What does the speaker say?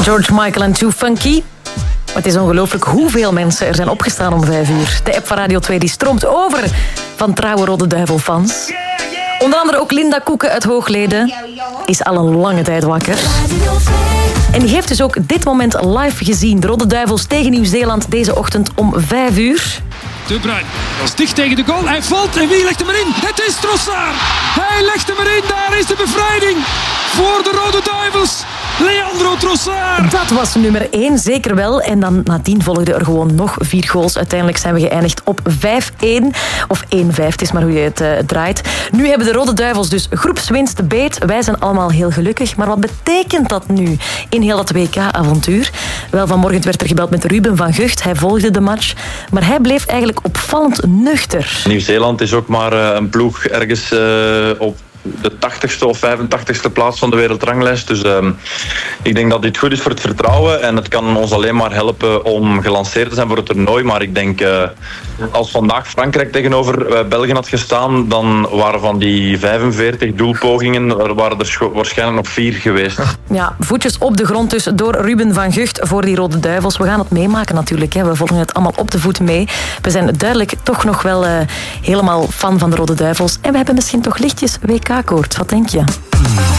George Michael en Too Funky. Het is ongelooflijk hoeveel mensen er zijn opgestaan om 5 uur. De app van Radio 2 die stroomt over van trouwe Rode Duivel-fans. Onder andere ook Linda Koeken uit Hoogleden is al een lange tijd wakker. En die heeft dus ook dit moment live gezien. De Rode Duivels tegen Nieuw-Zeeland deze ochtend om 5 uur. De Bruyne, dat is dicht tegen de goal. Hij valt en wie legt hem erin? Het is Trossard. Hij legt hem erin. Daar is de bevrijding voor de Rode Duivels. Leandro Trossard. Dat was nummer 1, zeker wel. En dan nadien volgden er gewoon nog 4 goals. Uiteindelijk zijn we geëindigd op 5-1. Of 1-5, het is maar hoe je het draait. Nu hebben de Rode Duivels dus groepswinst beet. Wij zijn allemaal heel gelukkig. Maar wat betekent dat nu in heel dat WK-avontuur? Wel, vanmorgen werd er gebeld met Ruben van Gucht. Hij volgde de match. Maar hij bleef eigenlijk opvallend nuchter. Nieuw-Zeeland is ook maar een ploeg ergens op de 80ste of 85ste plaats van de wereldranglijst. Dus ik denk dat dit goed is voor het vertrouwen en het kan ons alleen maar helpen om gelanceerd te zijn voor het toernooi. Maar ik denk, als vandaag Frankrijk tegenover België had gestaan, dan waren van die 45 doelpogingen, er waren er waarschijnlijk nog 4 geweest. Ja, voetjes op de grond dus door Ruben van Gucht voor die Rode Duivels. We gaan het meemaken natuurlijk. Hè. We volgen het allemaal op de voet mee. We zijn duidelijk toch nog wel helemaal fan van de Rode Duivels. En we hebben misschien toch lichtjes WK-koorts. Wat denk je?